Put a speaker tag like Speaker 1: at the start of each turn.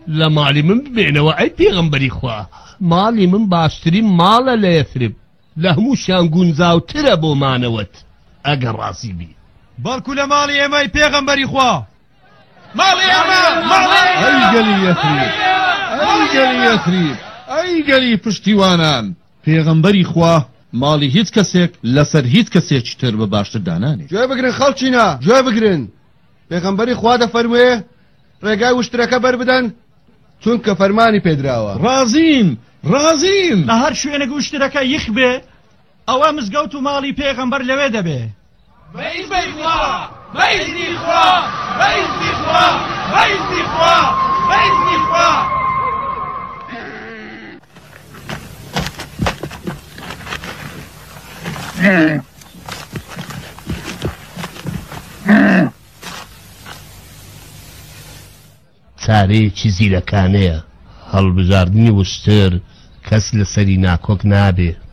Speaker 1: لە ماڵی من ببێنەوە ئەی پێغەمبەری خوا ماڵی من باشترین ماڵە لە یەثرب لە هەمووشیان گونجاوترە بۆ مانەوەت ئەگەر ڕاستی بی
Speaker 2: بەڵکو لە ماڵی ئێمەی پێغەمبەری خوا
Speaker 3: ماڵی ئێمە
Speaker 4: ئەی گەلی یەثریب ئەی گەلی یەثریب ئەی گەلی پشتیوانان پێغەمبەری خوا ماڵی هیچ کەسێک لەسەر هیچ کەسێکی تر بە باشتر دانانێت.
Speaker 5: گوێ بگرن خەڵچینە گوێ بگرن پێغەمبەری خوا دەفەرموێ ڕێگای وشترەکە بەربدەن چونکە فەرمانی پێدراوە.
Speaker 4: ڕازیم ڕازیم
Speaker 2: لە هەر شوێنێک وشترەکە یخ بێ ئەوە مزگەوت و ماڵی پێغەمبەر لەوێ دەبێ.
Speaker 3: بەئیزنی خوا بەئیزنی خوا بەئیزنی خوا بەئیزنی خوا بەئیزنی خوا.
Speaker 1: چارەیەکی زیرەکانەیە هەڵبژاردننی وشتر کەس لەسەری ناکۆک نابێ.